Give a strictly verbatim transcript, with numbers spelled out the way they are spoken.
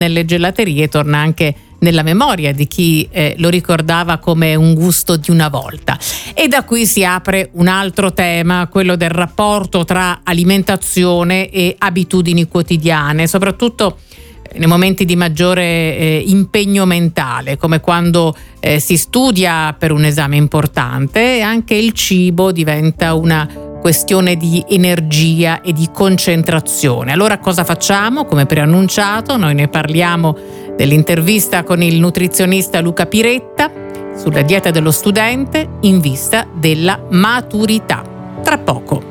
nelle gelaterie torna anche nella memoria di chi eh, lo ricordava come un gusto di una volta. E da qui si apre un altro tema, quello del rapporto tra alimentazione e abitudini quotidiane, soprattutto nei momenti di maggiore eh, impegno mentale, come quando eh, si studia per un esame importante, e anche il cibo diventa una questione di energia e di concentrazione. Allora cosa facciamo? Come preannunciato, noi ne parliamo dell'intervista con il nutrizionista Luca Piretta sulla dieta dello studente in vista della maturità. Tra poco.